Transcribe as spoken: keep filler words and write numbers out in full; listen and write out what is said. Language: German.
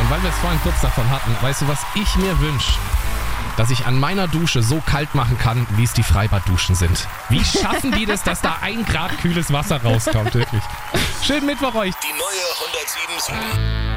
weil wir es vorhin kurz davon hatten, weißt du, was ich mir wünsche? Dass ich an meiner Dusche so kalt machen kann, wie es die Freibadduschen sind. Wie schaffen die das, dass da ein Grad kühles Wasser rauskommt, wirklich? Schönen Mittwoch euch. Die neue hundertsieben Komma sieben.